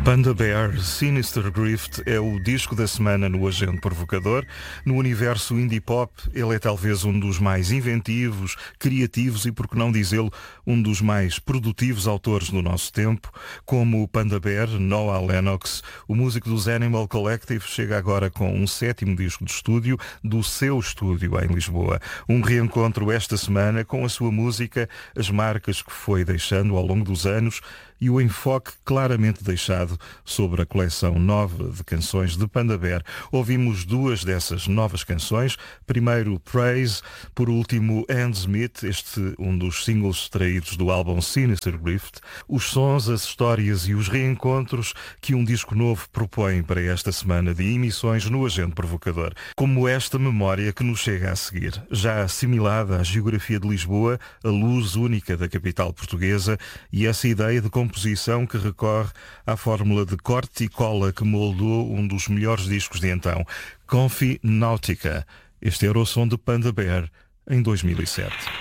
Panda Bear, Sinister Grift é o disco da semana no Agente Provocador. No universo indie pop, ele é talvez um dos mais inventivos, criativos e, por que não dizê-lo, um dos mais produtivos autores do nosso tempo. Como o Panda Bear, Noah Lennox, o músico dos Animal Collective, chega agora com um 7º disco de estúdio do seu estúdio em Lisboa. Um reencontro esta semana com a sua música, as marcas que foi deixando ao longo dos anos e o enfoque claramente deixado sobre a coleção nova de canções de Panda Bear. Ouvimos 2 dessas novas canções. Primeiro Praise, por último Handsmith, este um dos singles extraídos do álbum Sinister Grift. Os sons, as histórias e os reencontros que um disco novo propõe para esta semana de emissões no Agente Provocador. Como esta memória que nos chega a seguir, já assimilada à geografia de Lisboa, a luz única da capital portuguesa e essa ideia de composição que recorre à fórmula de corte e cola que moldou um dos melhores discos de então, Confi Nautica. Este era o som de Panda Bear em 2007.